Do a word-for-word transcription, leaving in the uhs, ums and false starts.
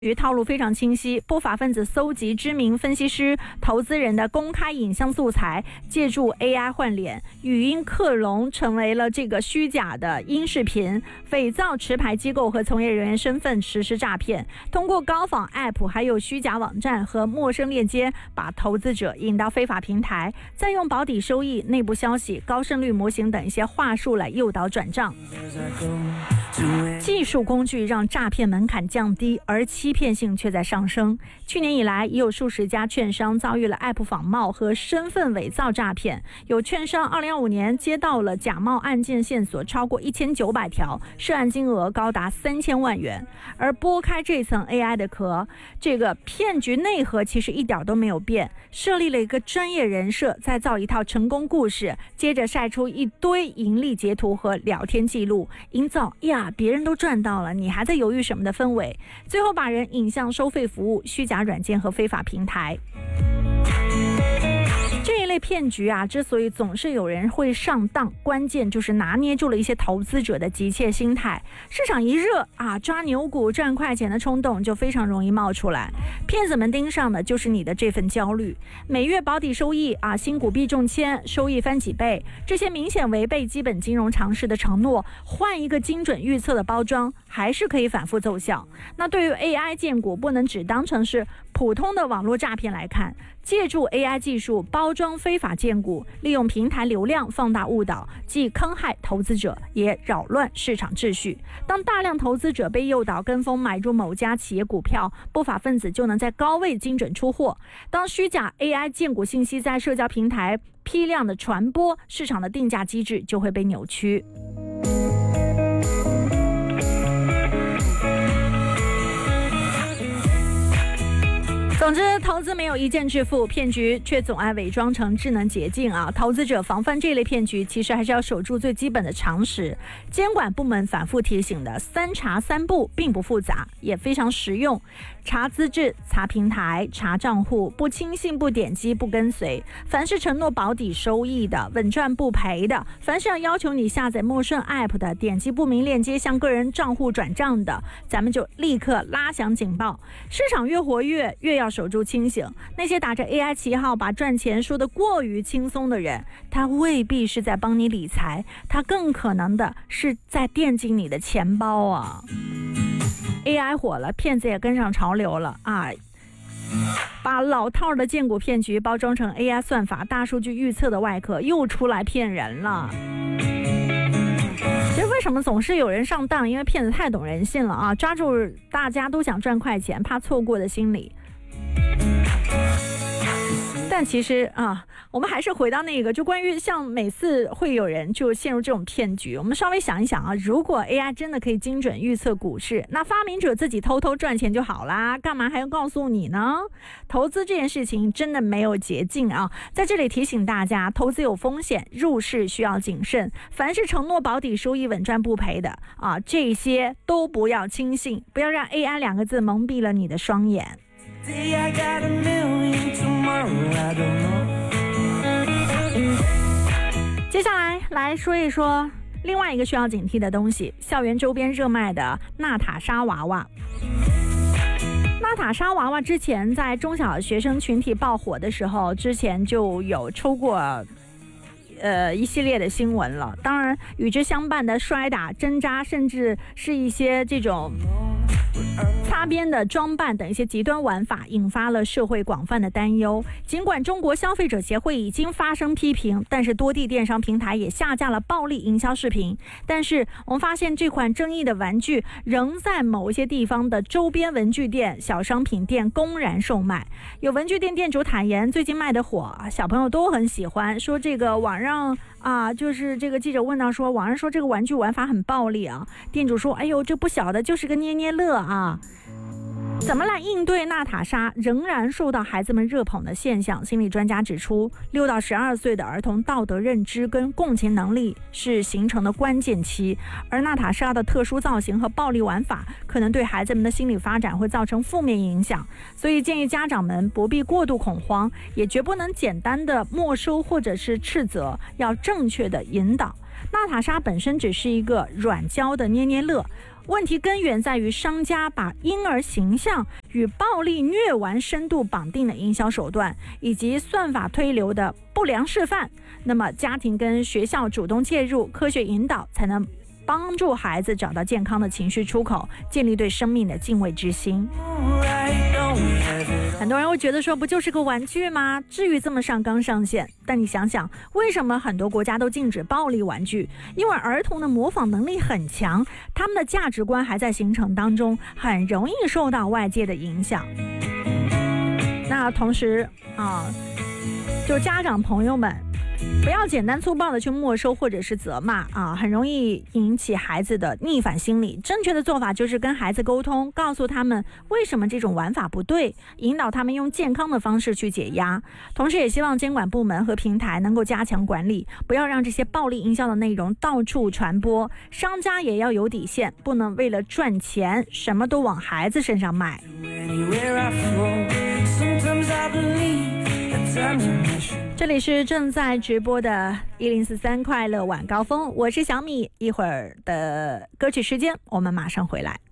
局套路非常清晰，不法分子搜集知名分析师、投资人的公开影像素材，借助 A I 换脸、语音克隆，成为了这个虚假的音视频，伪造持牌机构和从业人员身份实施诈骗，通过高仿 App 还有虚假网站和陌生链接，把投资者引到非法平台，再用保底收益、内部消息、高胜率模型等一些话术来诱导转账。技术工具让诈骗门槛降低，而欺骗性却在上升。去年以来，已有数十家券商遭遇了 App 仿冒和身份伪造诈骗。有券商二零二五年接到了假冒案件线索超过一千九百条，涉案金额高达三千万元。而拨开这层 A I 的壳，这个骗局内核其实一点都没有变，设立了一个专业人设，再造一套成功故事，接着晒出一堆盈利截图和聊天记录，营造呀别人都赚到了，你还在犹豫什么的氛围，最后把人引向收费服务、虚假软件和非法平台。这一类骗局啊，之所以总是有人会上当，关键就是拿捏住了一些投资者的急切心态。市场一热啊，抓牛股赚快钱的冲动就非常容易冒出来。骗子们盯上的就是你的这份焦虑。每月保底收益啊，新股必中签，收益翻几倍，这些明显违背基本金融常识的承诺，换一个精准预测的包装，还是可以反复奏效。那对于 A I 荐股，不能只当成是普通的网络诈骗来看，借助 A I 技术包装非法荐股，利用平台流量放大误导，既坑害投资者，也扰乱市场秩序。当大量投资者被诱导跟风买入某家企业股票，不法分子就能在高位精准出货。当虚假 A I 荐股信息在社交平台批量的传播，市场的定价机制就会被扭曲。总之，投资没有一键致富，骗局却总爱伪装成智能捷径啊！投资者防范这类骗局，其实还是要守住最基本的常识。监管部门反复提醒的三查三不并不复杂，也非常实用。查资质、查平台、查账户，不轻信、不点击、不跟随。凡是承诺保底收益的、稳赚不赔的，凡是要要求你下载陌生 App 的、点击不明链接向个人账户转账的，咱们就立刻拉响警报。市场越活跃，越要守住清醒。那些打着 A I 旗号把赚钱说得过于轻松的人，他未必是在帮你理财，他更可能的是在惦记你的钱包啊。A I 火了，骗子也跟上潮流了啊！把老套的荐股骗局包装成 A I 算法、大数据预测的外壳，又出来骗人了。其实为什么总是有人上当？因为骗子太懂人性了啊！抓住大家都想赚快钱、怕错过的心理。但其实啊，我们还是回到那个，就关于像每次会有人就陷入这种骗局，我们稍微想一想啊，如果 A I 真的可以精准预测股市，那发明者自己偷偷赚钱就好啦，干嘛还要告诉你呢？投资这件事情真的没有捷径啊！在这里提醒大家，投资有风险，入市需要谨慎，凡是承诺保底收益、稳赚不赔的啊，这些都不要轻信，不要让 A I 两个字蒙蔽了你的双眼。接下来来说一说另外一个需要警惕的东西，校园周边热卖的娜塔莎娃娃。娜塔莎娃娃之前在中小学生群体爆火的时候，之前就有抽过呃，一系列的新闻了。当然与之相伴的摔打、针扎，甚至是一些这种擦边的装扮等一些极端玩法，引发了社会广泛的担忧。尽管中国消费者协会已经发声批评，但是多地电商平台也下架了暴力营销视频。但是我们发现这款争议的玩具仍在某一些地方的周边文具店、小商品店公然售卖。有文具店店主坦言，最近卖的火，小朋友都很喜欢，说这个网上啊，就是这个记者问到说，网上说这个玩具玩法很暴力啊，店主说，哎呦，这不小的就是个捏捏乐啊。怎么来应对娜塔莎仍然受到孩子们热捧的现象？心理专家指出，六到十二岁的儿童道德认知跟共情能力是形成的关键期，而娜塔莎的特殊造型和暴力玩法可能对孩子们的心理发展会造成负面影响，所以建议家长们不必过度恐慌，也绝不能简单的没收或者是斥责，要正确的引导。娜塔莎本身只是一个软胶的捏捏乐， 问题根源在于商家把婴儿形象与暴力虐玩深度绑定的营销手段，以及算法推流的不良示范。那么家庭跟学校主动介入，科学引导，才能帮助孩子找到健康的情绪出口，建立对生命的敬畏之心。很多人会觉得说，不就是个玩具吗？至于这么上纲上线？但你想想，为什么很多国家都禁止暴力玩具？因为儿童的模仿能力很强，他们的价值观还在形成当中，很容易受到外界的影响。那同时啊，就家长朋友们，不要简单粗暴的去没收或者是责骂啊，很容易引起孩子的逆反心理。正确的做法就是跟孩子沟通，告诉他们为什么这种玩法不对，引导他们用健康的方式去解压。同时也希望监管部门和平台能够加强管理，不要让这些暴力营销的内容到处传播。商家也要有底线，不能为了赚钱什么都往孩子身上卖。这里是正在直播的一零四三快乐晚高峰，我是小米，一会儿的歌曲时间我们马上回来。